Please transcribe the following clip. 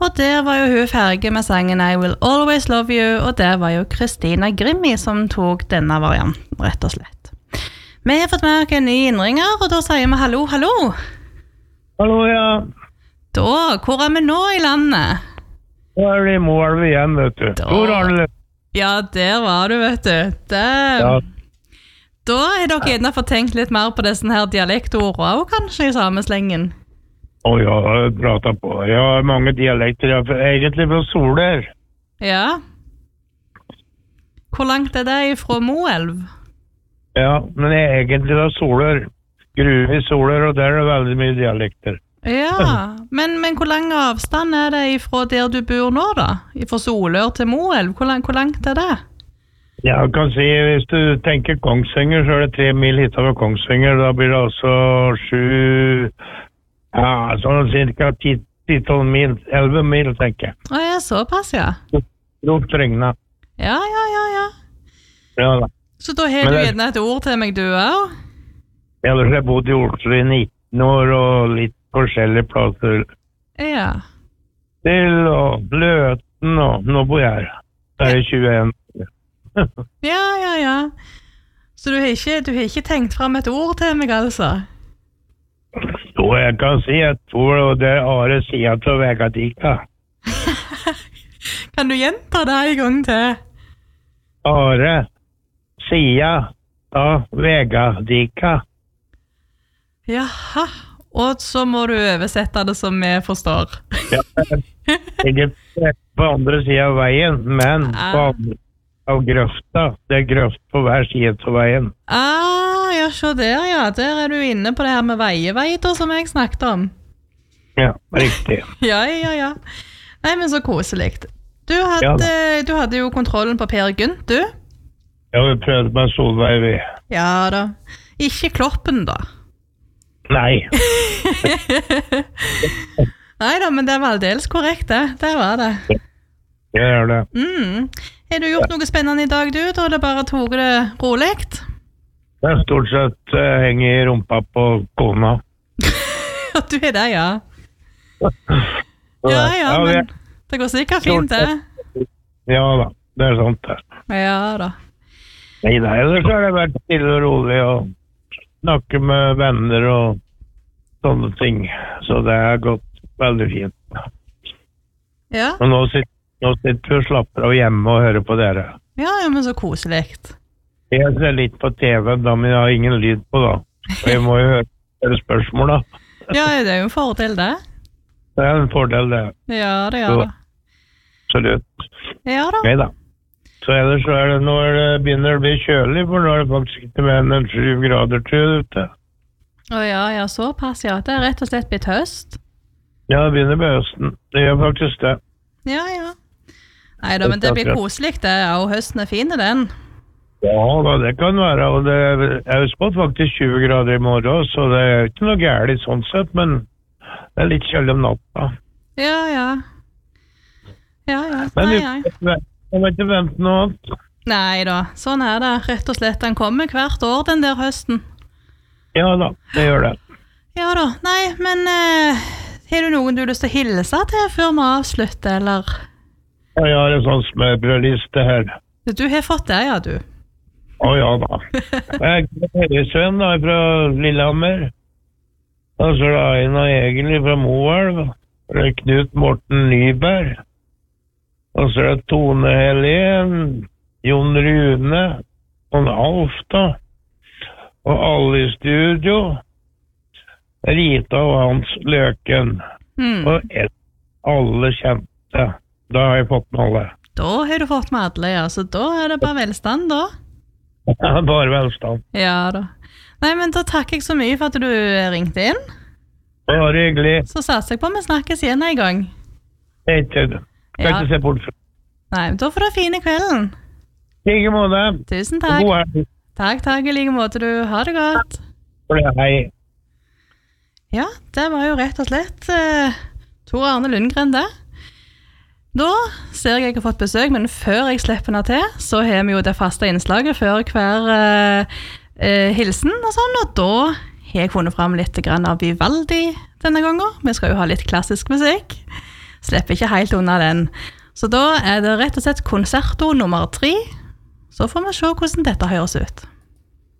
Og der var jo hun ferdig med sangen I Will Always Love You, og der var jo Christina Grimmi som tok denne varianten, rett og slett. Vi har fått med en ny innringer, og da sier vi hallo, hallo. Hallo, ja. Da, hvor vi nå i landet? Da det i Moelv igjen, vet du. Hvor har du det? Ja, der var du, vet du. Ja. Da har dere gjerne fått tenkt litt mer på disse her dialektordene, og kanskje i samme slengen. Ja, jeg har pratet på. Jeg har mange dialekter. Jeg er egentlig fra Soler. Ja. Hvor langt det fra Moelv? Ja, men jeg er egentlig fra Soler. Gruve i Soler, og der er det veldig mye dialekter. Ja, men hvor lang avstand er det fra der du bor nå da? Fra Solør til Moelv? Hvor langt er det? Jeg kan si, hvis du tenker Kongsvinger, så er det 3 mil hit over Kongsvinger. Da blir det altså 7... Ja, sånn cirka 10-12 mil, 11 mil, tenker jeg. Å ja, såpass, ja. Rundt Regna. Ja. Ja da. Så da har du gjerne et ord til meg, du også? Ellers har jeg bodd i Oslo i 19 år, og litt forskjellige plasser. Ja. Til og Løten, og nå bor jeg her. Det er 21. Ja. Så du har ikke tenkt frem et ord til meg, altså? Så jeg kan si et ord, og det er Are Sia til Vegadika. Kan du gjenta det en gang til? Are Sia til Vegadika. Jaha, og så må du oversette det som vi forstår. Ja, jeg er på andre siden av veien, men på andre av grøfta. Det er grøft på hver side av veien. Ja, så der, ja. Der er du inne på det her med veieveiter som jeg snakket om. Ja, riktig. Ja. Nei, men så koselig. Du hadde jo kontrollen på Per Gynt, du? Ja, vi prøvde med Solveig, vi. Ja da. Ikke Kloppen, da? Nei. Nei da, men det var aldeles korrekt, det. Det var det. Det er det. Har du gjort noe spennende i dag, du? Da har du bare tog det roligt? Det er stort sett henger i rumpa på kona. Du er det, ja. Ja, men det går sikkert fint, det. Ja da, det er sant det. Ja da. Nei, ellers har det vært stille og rolig og snakke med venner og sånne ting. Så det har gått veldig fint. Ja. Og nå sitter vi og slapper av hjemme og hører på dere. Ja, men så koselig. Jeg ser litt på TV, da, men jeg har ingen lyd på da. Og jeg må jo høre spørsmål da. Ja, det er jo en fordel, det. Det er en fordel, det. Ja, det gjør det. Absolutt. Ja da. Neida. Så ellers så er det, når det begynner å bli kjølig, for nå er det faktisk ikke mer enn 7 grader til ute. Å ja, såpass, ja. Det er rett og slett blitt høst. Ja, det begynner med høsten. Det gjør faktisk det. Ja. Neida, men det blir koselig, det. Og høsten er fin, den. Ja, da, det kan være. Og jeg har spådd faktisk 20 grader i morgen, så det er ikke noe gærlig sånn sett, men det er litt kjølig om natta. Ja. Men Nei. jeg må ikke vente noe annet. Nei da, sånn er det. Rett og slett, den kommer hvert år, den der høsten. Ja da, det gjør det. Ja da, nei, men har du noen du har lyst til å hilse til før vi avslutter, eller? Ja, jeg har en sånn smørbrødliste her. Du har fått det, ja, du. Ja da. Jeg er Høyesøen da, fra Lillehammer. Og så er det en av egentlig fra Moelv. Det er Knut Morten Nyberg. Og så er det Tone Helen, Jon Rune, og Alf da. Og alle i studio. Rita og Hans Løken. Og alle kjente. Da har jeg fått med alle. Da har du fått med alle, ja. Så da er det bare velstand, da. Ja, bare velstand. Ja da. Nei, men da takker jeg så mye for at du ringte inn. Bare hyggelig. Så satser jeg på at vi snakkes igjen en gang. Hei til du. Skal ikke se bort fra. Nei, da får du ha fine kvelden. I like måte. Tusen takk. God helg. Takk, i like måte du. Ha det godt. Hei. Ja, det var jo rett og slett Tor Arne Lundgren det. Da ser jeg har fått besøk, men før jeg slipper henne til, så har vi jo det faste innslaget før hver hilsen og sånn, og da har jeg funnet frem litt grann av Vivaldi denne gangen. Vi skal jo ha litt klassisk musikk. slipper ikke helt unna den. Så da det rett og slett konserto nummer 3. Så får vi se hvordan dette høres ut.